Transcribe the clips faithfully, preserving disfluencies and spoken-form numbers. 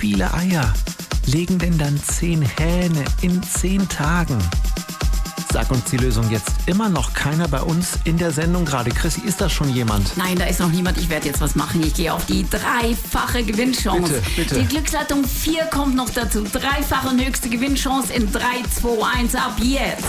viele Eier legen denn dann zehn Hähne in zehn Tagen? Sag uns die Lösung jetzt. Immer noch keiner bei uns in der Sendung gerade. Chrissy, ist das schon jemand? Nein, da ist noch niemand. Ich werde jetzt was machen. Ich gehe auf die dreifache Gewinnchance. Bitte, bitte. Die Glücksleitung vier kommt noch dazu. Dreifache und höchste Gewinnchance in drei, zwei, eins ab jetzt.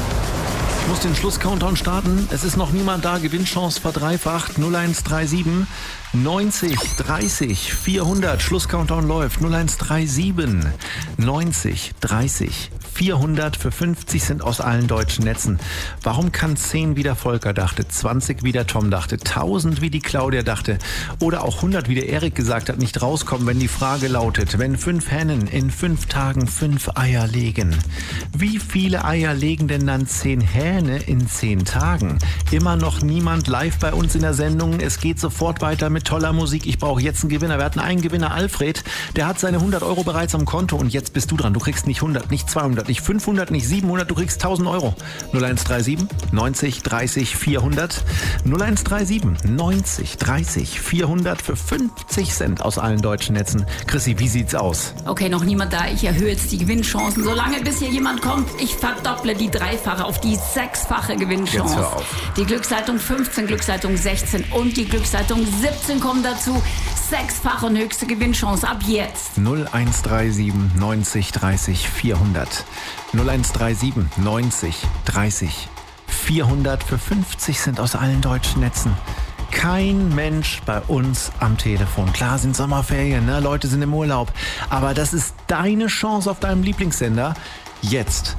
Ich muss den Schluss-Countdown starten. Es ist noch niemand da. Gewinnchance verdreifacht. null eins drei sieben neunzig dreißig vierhundert. Schluss-Countdown läuft. null eins drei sieben neunzig dreißig vierhundert. Für fünfzig sind aus allen deutschen Netzen. Warum kann zehn wie der Volker dachte, zwanzig wie der Tom dachte, tausend wie die Claudia dachte oder auch hundert wie der Erik gesagt hat, nicht rauskommen, wenn die Frage lautet, wenn fünf Hennen in fünf Tagen fünf Eier legen? Wie viele Eier legen denn dann zehn Hähne in zehn Tagen? Immer noch niemand live bei uns in der Sendung. Es geht sofort weiter mit toller Musik. Ich brauche jetzt einen Gewinner. Wir hatten einen Gewinner, Alfred. Der hat seine hundert Euro bereits am Konto und jetzt bist du dran. Du kriegst nicht hundert, nicht zweihundert, nicht fünfhundert, nicht siebenhundert. Du kriegst tausend Euro. null eins drei sieben neunzig dreißig vierhundert. null eins drei sieben neunzig dreißig vierhundert für fünfzig Cent aus allen deutschen Netzen. Chrissy, wie sieht's aus? Okay, noch niemand da. Ich erhöhe jetzt die Gewinnchancen. Solange bis hier jemand kommt, ich verdopple die dreifache auf die sechsfache Gewinnchance. Jetzt hör auf. Die Glücksleitung fünfzehn, Glücksleitung sechzehn und die Glücksleitung siebzehn kommen dazu. Sechsfache und höchste Gewinnchance ab jetzt. null eins drei sieben neunzig dreißig vierhundert. null eins drei sieben neunzig dreißig vierhundert für fünfzig Cent aus allen deutschen Netzen. Kein Mensch bei uns am Telefon. Klar sind Sommerferien, ne? Leute sind im Urlaub. Aber das ist deine Chance auf deinem Lieblingssender. Jetzt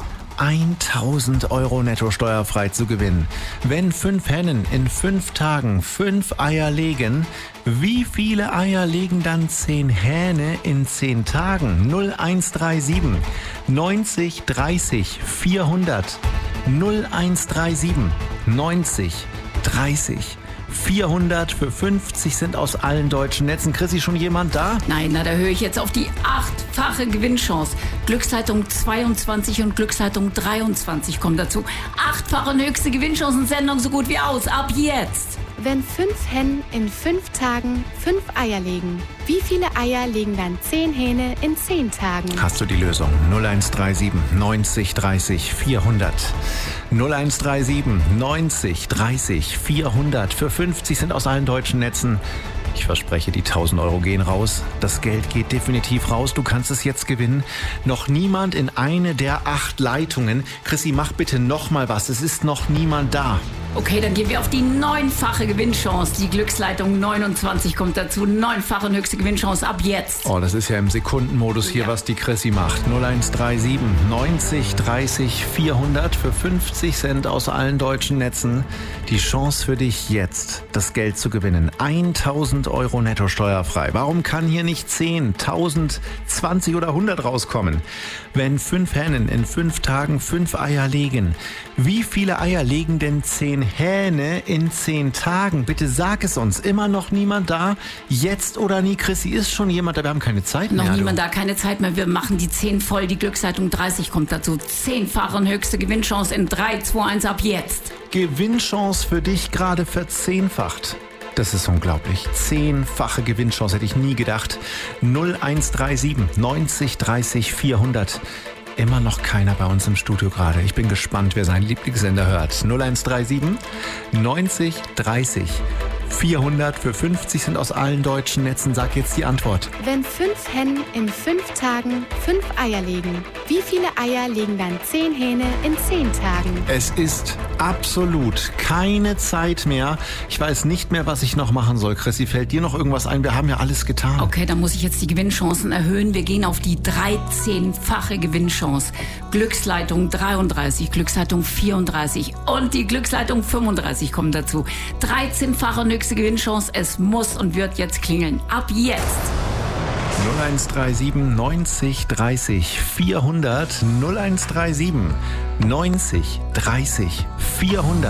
tausend Euro netto steuerfrei zu gewinnen. Wenn fünf Hennen in fünf Tagen fünf Eier legen, wie viele Eier legen dann zehn Hähne in zehn Tagen? null eins drei sieben neunzig dreißig vierhundert. null eins drei sieben neunzig dreißig vierhundert für fünfzig sind aus allen deutschen Netzen. Chrissy, schon jemand da? Nein, na, da höre ich jetzt auf die achtfache Gewinnchance. Glücksleitung zweiundzwanzig und Glücksleitung dreiundzwanzig kommen dazu. Achtfache und höchste Gewinnchancensendung so gut wie aus. Ab jetzt. Wenn fünf Hennen in fünf Tagen fünf Eier legen, wie viele Eier legen dann zehn Hähne in zehn Tagen? Hast du die Lösung? null eins drei sieben neunzig dreißig vierhundert. null eins drei sieben neunzig dreißig vierhundert. Für fünfzig sind aus allen deutschen Netzen. Ich verspreche, die tausend Euro gehen raus. Das Geld geht definitiv raus. Du kannst es jetzt gewinnen. Noch niemand in eine der acht Leitungen. Chrissy, mach bitte noch mal was. Es ist noch niemand da. Okay, dann gehen wir auf die neunfache Gewinnchance. Die Glücksleitung neunundzwanzig kommt dazu. Neunfache und höchste Gewinnchance ab jetzt. Oh, das ist ja im Sekundenmodus hier, Ja. was die Chrissy macht. null eins drei sieben neunzig dreißig vierhundert für fünfzig Cent aus allen deutschen Netzen. Die Chance für dich jetzt, das Geld zu gewinnen. tausend Euro netto steuerfrei. Warum kann hier nicht zehn, tausend, zwanzig oder hundert rauskommen? Wenn fünf Hennen in fünf Tagen fünf Eier legen, wie viele Eier legen denn zehn Hähne in zehn Tagen? Bitte sag es uns. Immer noch niemand da? Jetzt oder nie? Chrissy, ist schon jemand da? Wir haben keine Zeit mehr. Noch du. niemand da, keine Zeit mehr. Wir machen die zehn voll. Die Glücksleitung dreißig kommt dazu. Zehnfache und höchste Gewinnchance in drei, zwei, eins ab jetzt. Gewinnchance für dich gerade verzehnfacht. Das ist unglaublich. Zehnfache Gewinnchance hätte ich nie gedacht. null eins drei sieben neunzig dreißig vierhundert. Immer noch keiner bei uns im Studio gerade. Ich bin gespannt, wer seinen Lieblingssender hört. null eins drei sieben neunzig dreißig vierhundert für fünfzig sind aus allen deutschen Netzen. Sag jetzt die Antwort. Wenn fünf Hennen in fünf Tagen fünf Eier legen, wie viele Eier legen dann zehn Hähne in zehn Tagen? Es ist absolut keine Zeit mehr. Ich weiß nicht mehr, was ich noch machen soll. Chrissy, fällt dir noch irgendwas ein? Wir haben ja alles getan. Okay, dann muss ich jetzt die Gewinnchancen erhöhen. Wir gehen auf die dreizehnfache Gewinnchance. Glücksleitung dreiunddreißig, Glücksleitung vierunddreißig und die Glücksleitung fünfunddreißig kommen dazu. dreizehnfache höchste Gewinnchance. Es muss und wird jetzt klingeln. Ab jetzt. null eins drei sieben neunzig dreißig vierhundert. null eins drei sieben neunzig dreißig vierhundert.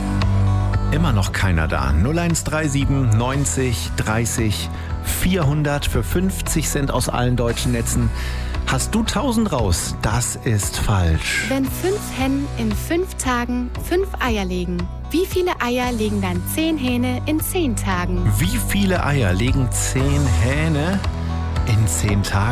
Immer noch keiner da. null eins drei sieben neunzig dreißig vierhundert für fünfzig Cent aus allen deutschen Netzen. Hast du tausend raus? Das ist falsch. Wenn fünf Hennen in fünf Tagen fünf Eier legen, wie viele Eier legen dann zehn Hähne in zehn Tagen? Wie viele Eier legen zehn Hähne in zehn Tagen?